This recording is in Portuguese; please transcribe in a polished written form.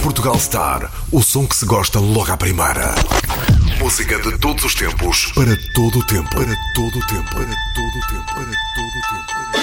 Portugal Star, o som que se gosta logo à primeira. Música de todos os tempos, para todo o tempo, para todo o tempo, para todo o tempo, para todo o tempo.